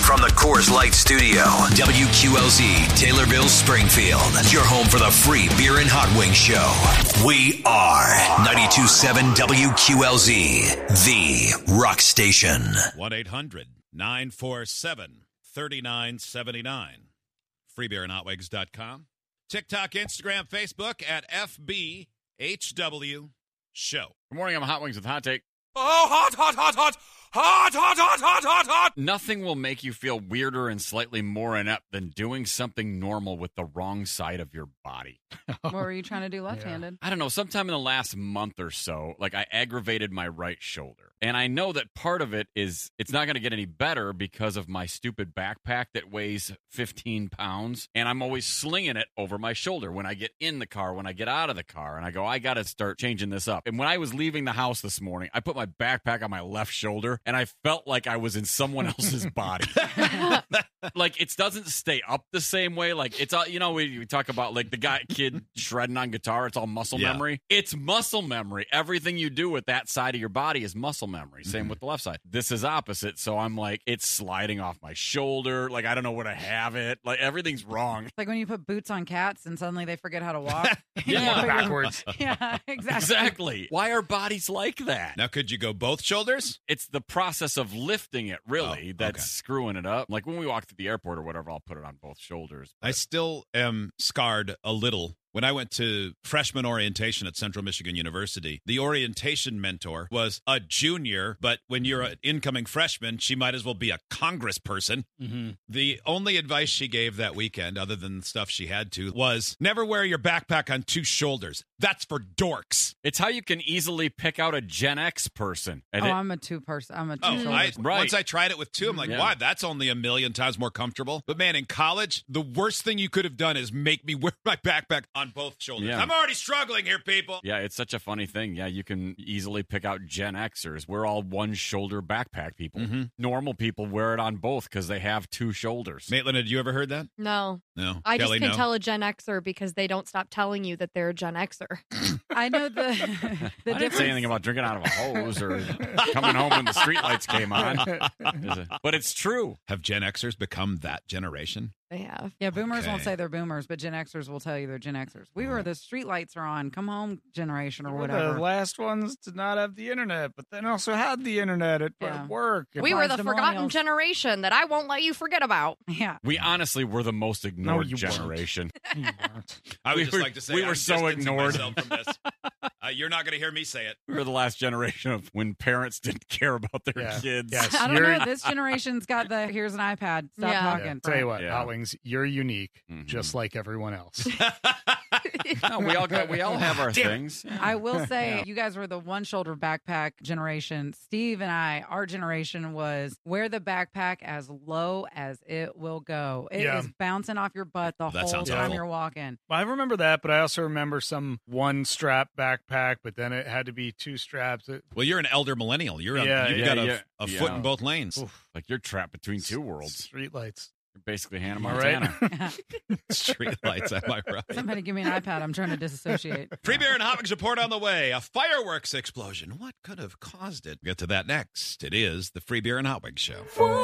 From the Coors Light Studio, WQLZ, Taylorville, Springfield. Your home for the free beer and hot wings show. We are 92.7 WQLZ, the rock station. 1-800-947-3979. Freebeerandhotwings.com. TikTok, Instagram, Facebook at FBHW Show. Good morning, I'm Hot Wings with Hot Take. Oh, hot, hot, hot, hot. Hot, hot, hot, hot, hot, hot. Nothing will make you feel weirder and slightly more inept than doing something normal with the wrong side of your body. What were you trying to do left-handed? I don't know, sometime in the last month or so, I aggravated my right shoulder. And I know that part of it is it's not going to get any better because of my stupid backpack that weighs 15 pounds. And I'm always slinging it over my shoulder when I get in the car, when I get out of the car. And I go, I got to start changing this up. And when I was leaving the house this morning, I put my backpack on my left shoulder and I felt like I was in someone else's body. It doesn't stay up the same way. It's all, we talk about the kid shredding on guitar. It's all muscle memory. It's muscle memory. Everything you do with that side of your body is muscle memory. Same with the left side. This is opposite. So I'm it's sliding off my shoulder. I don't know where to have it. Everything's wrong. Like when you put boots on cats and suddenly they forget how to walk. Yeah. Backwards. Yeah, exactly. Exactly. Why are bodies like that? Now, could you go both shoulders? It's the process of lifting it, really, that's screwing it up. When we walk to the airport or whatever, I'll put it on both shoulders. I still am scarred a little. When I went to freshman orientation at Central Michigan University, the orientation mentor was a junior, but when you're an incoming freshman, she might as well be a congressperson. Mm-hmm. The only advice she gave that weekend, other than the stuff she had to, was never wear your backpack on two shoulders. That's for dorks. It's how you can easily pick out a Gen X person. I'm a two-person. I'm a two-shoulder. Right. Once I tried it with two, I'm like, why? That's only a million times more comfortable. But man, in college, the worst thing you could have done is make me wear my backpack on both shoulders. Yeah. I'm already struggling here, people. Yeah, it's such a funny thing. Yeah, you can easily pick out Gen Xers. We're all one-shoulder backpack people. Mm-hmm. Normal people wear it on both because they have two shoulders. Maitland, had you ever heard that? No. No. I Kelly, just can no? tell a Gen Xer because they don't stop telling you that they're a Gen Xer. I know the I didn't say anything about drinking out of a hose or coming home when the streetlights came on. But it's true. Have Gen Xers become that generation? They have. Yeah, boomers won't Okay. say they're boomers, but Gen Xers will tell you they're Gen Xers. We were the streetlights are on, come home generation or We're whatever. the last ones to not have the internet, but then also had the internet at work. We were the Millennials. forgotten generation that I won't let you forget about. Yeah. We honestly were the most ignored you weren't. generation. You weren't. I would We just were- like to say we were I'm so distancing ignored. myself from this. You're not going to hear me say it. We were the last generation of when parents didn't care about their Yeah. kids. Yes. I don't You're- know. This generation's got the here's an iPad. Stop Yeah. talking. Tell you what, Yeah. Hot Wings, you're unique, Mhm. just like everyone else. No, we all have our things. I will say, you guys were the one shoulder backpack generation. Steve and I, our generation was wear the backpack as low as it will go. It is bouncing off your butt the That whole sounds time awful. you're walking. I remember that, but I also remember some one strap backpack, but then it had to be two straps. Well, you're an elder millennial. You've Yeah, got yeah, a yeah. foot in both lanes. Oof. You're trapped between two worlds. Streetlights. You're basically Hannah Am I right? Montana. Street lights, am I right? Somebody give me an iPad. I'm trying to disassociate. Free beer and hot wings report on the way. A fireworks explosion. What could have caused it? We'll get to that next. It is the Free Beer and Hot Wings Show.